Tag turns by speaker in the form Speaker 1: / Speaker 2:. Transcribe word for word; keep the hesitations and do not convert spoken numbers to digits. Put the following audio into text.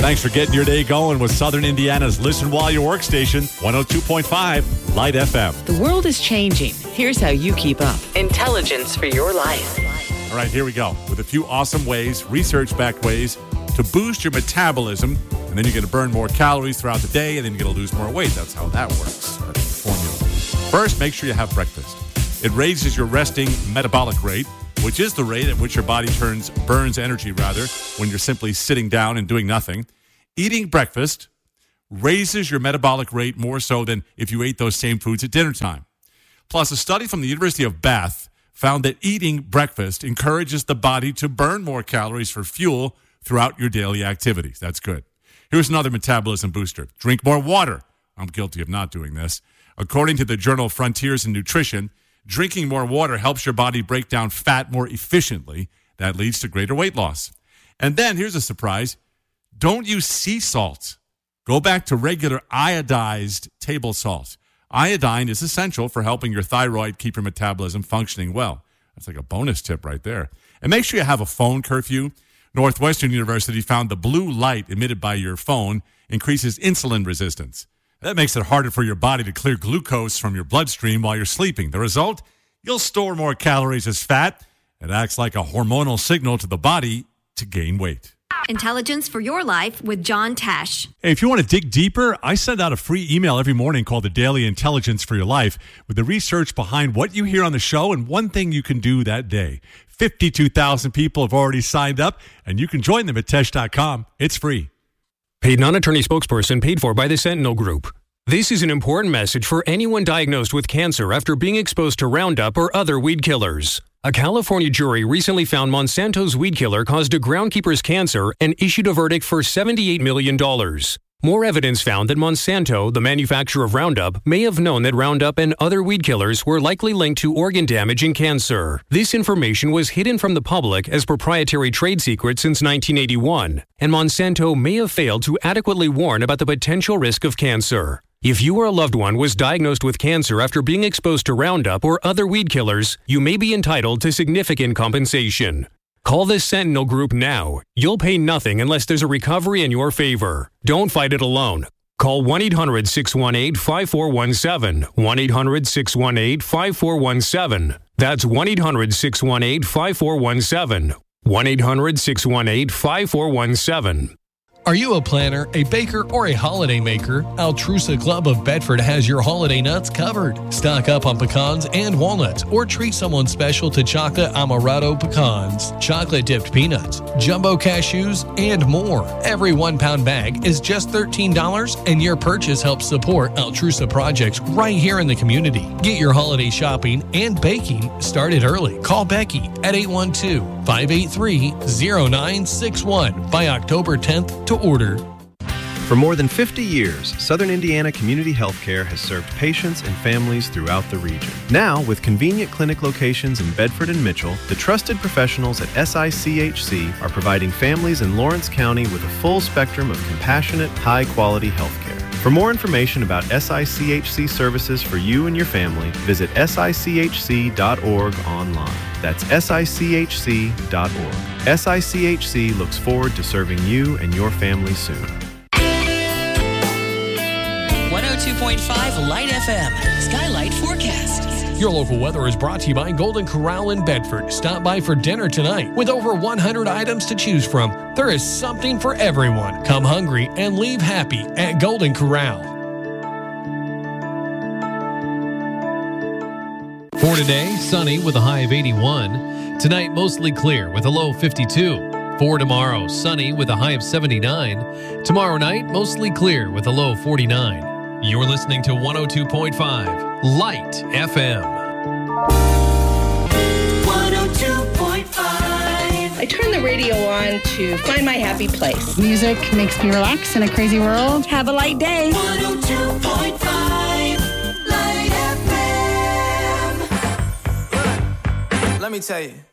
Speaker 1: Thanks for getting your day going with Southern Indiana's Listen While You Work station, one oh two point five Light F M.
Speaker 2: The world is changing. Here's how you keep up. Intelligence for your life.
Speaker 1: All right, here we go. With a few awesome ways, research-backed ways, to boost your metabolism, and then you're going to burn more calories throughout the day, and then you're going to lose more weight. That's how that works. That's the formula. First, make sure you have breakfast. It raises your resting metabolic rate, which is the rate at which your body turns burns energy, rather, when you're simply sitting down and doing nothing. Eating breakfast raises your metabolic rate more so than if you ate those same foods at dinner time. Plus, a study from the University of Bath found that eating breakfast encourages the body to burn more calories for fuel throughout your daily activities. That's good. Here's another metabolism booster. Drink more water. I'm guilty of not doing this. According to the journal Frontiers in Nutrition, drinking more water helps your body break down fat more efficiently. That leads to greater weight loss. And then, here's a surprise. Don't use sea salt. Go back to regular iodized table salt. Iodine is essential for helping your thyroid keep your metabolism functioning well. That's like a bonus tip right there. And make sure you have a phone curfew. Northwestern University found the blue light emitted by your phone increases insulin resistance. That makes it harder for your body to clear glucose from your bloodstream while you're sleeping. The result? You'll store more calories as fat. It acts like a hormonal signal to the body to gain weight.
Speaker 3: Intelligence for Your Life with John Tash.
Speaker 4: Hey, if you want to dig deeper, I send out a free email every morning called the Daily Intelligence for Your Life with the research behind what you hear on the show and one thing you can do that day. fifty-two thousand people have already signed up, and you can join them at tesh dot com. It's free.
Speaker 5: Paid non-attorney spokesperson paid for by the Sentinel Group. This is an important message for anyone diagnosed with cancer after being exposed to Roundup or other weed killers. A California jury recently found Monsanto's weed killer caused a groundkeeper's cancer and issued a verdict for seventy-eight million dollars. More evidence found that Monsanto, the manufacturer of Roundup, may have known that Roundup and other weed killers were likely linked to organ damage and cancer. This information was hidden from the public as proprietary trade secret since nineteen eighty-one, and Monsanto may have failed to adequately warn about the potential risk of cancer. If you or a loved one was diagnosed with cancer after being exposed to Roundup or other weed killers, you may be entitled to significant compensation. Call the Sentinel Group now. You'll pay nothing unless there's a recovery in your favor. Don't fight it alone. Call one eight hundred six one eight five four one seven. one eight hundred six one eight five four one seven. That's one eight hundred six one eight five four one seven. one eight hundred six one eight five four one seven.
Speaker 6: Are you a planner, a baker, or a holiday maker? Altrusa Club of Bedford has your holiday nuts covered. Stock up on pecans and walnuts, or treat someone special to chocolate amaretto pecans, chocolate-dipped peanuts, jumbo cashews, and more. Every one-pound bag is just thirteen dollars, and your purchase helps support Altrusa projects right here in the community. Get your holiday shopping and baking started early. Call Becky at eight one two, five eight three, zero nine six one by October tenth to order.
Speaker 7: For more than fifty years, Southern Indiana Community Healthcare has served patients and families throughout the region. Now, with convenient clinic locations in Bedford and Mitchell, the trusted professionals at S I C H C are providing families in Lawrence County with a full spectrum of compassionate, high-quality healthcare. For more information about S I C H C services for you and your family, visit S I C H C dot org online. That's S I C H C dot org. S I C H C looks forward to serving you and your family soon.
Speaker 2: one oh two point five Light F M. Skylight Forecast.
Speaker 6: Your local weather is brought to you by Golden Corral in Bedford. Stop by for dinner tonight. With over one hundred items to choose from, there is something for everyone. Come hungry and leave happy at Golden Corral.
Speaker 8: For today, sunny with a high of eighty-one. Tonight, mostly clear with a low of fifty-two. For tomorrow, sunny with a high of seventy-nine. Tomorrow night, mostly clear with a low of forty-nine. You're listening to one oh two point five Light F M.
Speaker 9: one oh two point five.
Speaker 10: I turn the radio on to find my happy place.
Speaker 11: Music makes me relax in a crazy world.
Speaker 10: Have a light day.
Speaker 9: one oh two point five Light F M.
Speaker 12: Let me tell you.